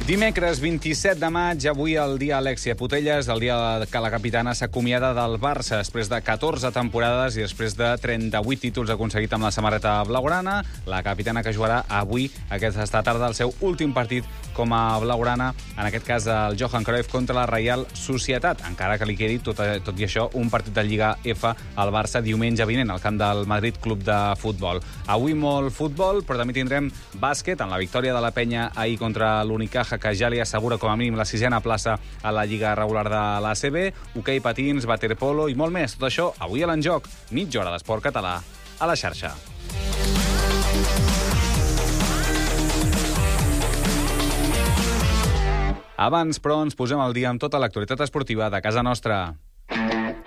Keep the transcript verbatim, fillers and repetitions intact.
Dimecres vint-i-set de maig, avui el dia Alexia Putellas, el dia que la capitana s'acomiada del Barça després de catorze temporades i després de trenta-vuit títols aconseguit amb la samarreta blaugrana. La capitana que jugarà avui, aquesta tarda, el seu últim partit com a blaugrana, en aquest cas el Johan Cruyff contra la Reial Societat, encara que li quedi, tot, tot i això, un partit de Lliga F al Barça diumenge vinent al camp del Madrid Club de Futbol. Avui molt futbol, però també tindrem bàsquet en la victòria de la Penya ahir contra l'Unicaja, que ja li assegura com a mínim la sisena plaça a la Lliga regular de l'A C B, hoquei patins, waterpolo i molt més. Tot això avui a l'Enjoc, mitja hora d'esport català a la xarxa. Abans, però, ens posem al dia amb tota l'actualitat esportiva de casa nostra.